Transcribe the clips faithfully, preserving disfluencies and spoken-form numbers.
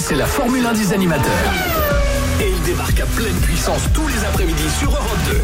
c'est la Formule un des animateurs. Et il débarque à pleine puissance tous les après-midi sur Europe deux.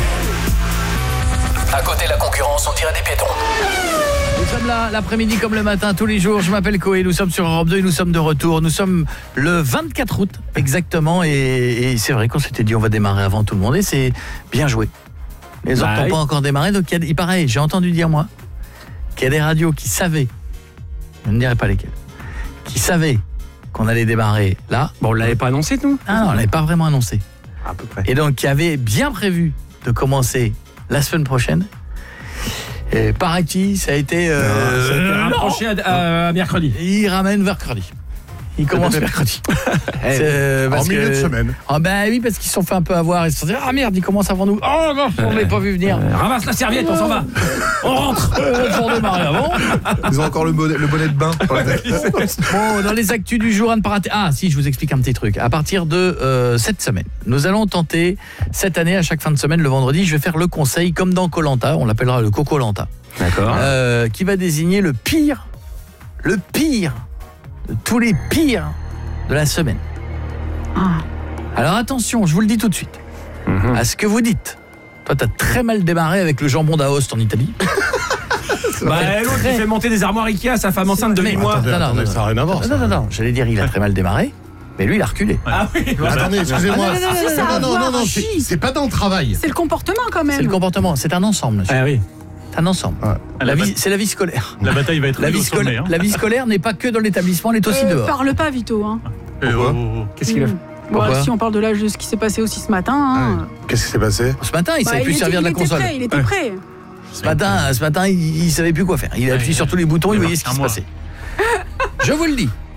À côté de la concurrence, on dirait des piétons. Nous sommes là l'après-midi comme le matin, tous les jours. Je m'appelle Koé, nous sommes sur Europe deux et nous sommes de retour. Nous sommes le vingt-quatre août, exactement. Et, et c'est vrai qu'on s'était dit on va démarrer avant tout le monde. Et c'est bien joué. Les autres n'ont bah, pas oui. encore démarré. Donc il, y a, il paraît, j'ai entendu dire moi, qu'il y a des radios qui savaient, je ne dirai pas lesquelles, qui savaient qu'on allait démarrer là. Bon, on l'avait pas annoncé, nous ? Ah non, on l'avait pas vraiment annoncé. À peu près. Et donc qui avaient bien prévu de commencer la semaine prochaine. Et paraît-il, ça a été... Euh, Ça a été non. rapproché à, à mercredi. Il ramène mercredi. Il commence mercredi. C'est, En parce milieu que- de semaine. Ah ben oui, parce qu'ils se sont fait un peu avoir. Ils se sont dit, ah merde, il commence avant nous. Oh non, on l'avait pas vu venir. Euh, ramasse la serviette, on s'en va. On rentre. Euh, pour démarrer avant. Ils ont encore le bonnet, le bonnet de bain. Bon, dans les actus du jour à ne pas rater. Ah si, je vous explique un petit truc. À partir de euh, cette semaine, nous allons tenter cette année à chaque fin de semaine, le vendredi, je vais faire le conseil comme dans Koh-Lanta, on l'appellera le Coco-Lanta, D'accord. euh, qui va désigner le pire, le pire de tous les pires de la semaine. Alors attention, je vous le dis tout de suite, Mhm. à ce que vous dites. Toi, t'as très mal démarré avec le jambon d'Aoste en Italie. Bah, l'autre, il fait monter des armoires Ikea à sa femme enceinte de Mais huit mois. attendez, Non, non, attendez, non, ça n'a rien à voir. Non, ça. non, non, j'allais dire, il a très mal démarré, mais lui, il a reculé. Ah oui. Attendez, excusez-moi. Ah, non, non, non, C'est- non, non, non, non, non, non, non, c'est si. c'est pas dans le travail. C'est le comportement quand même. C'est le comportement, c'est un ensemble, monsieur. Ah oui. C'est un ensemble. Ouais. La vie, c'est la vie scolaire. La bataille va être La rude vie, au sommet, scolaire, hein. la vie scolaire n'est pas que dans l'établissement, elle est aussi Euh, dehors. Parle pas, Vito. Hein. Eh, oh, Pourquoi oh, oh. Qu'est-ce qu'il a fait? Bon, Pourquoi si on parle de l'âge de ce qui s'est passé aussi ce matin. Hein. Qu'est-ce qui s'est passé? Ce matin, il Bah, savait plus était- servir de la il était console. prêt, il était prêt. Ce matin, ce matin, il, il savait plus quoi faire. Il a appuyé sur tous les boutons, il voyait ce qui un se mois. passait. Je vous le dis,